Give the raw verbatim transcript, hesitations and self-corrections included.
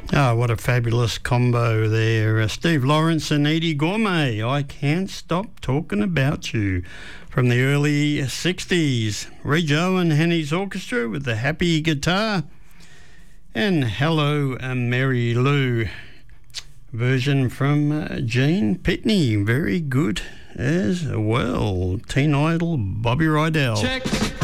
Ah, what a fabulous combo there. Uh, Steve Lawrence and Edie Gourmet, I Can't Stop Talking About You, from the early sixties. Rejo and Henny's Orchestra with the happy guitar. And Hello, uh, Mary Lou, version from uh, Gene Pitney. Very good as well. Teen Idol, Bobby Rydell. Check.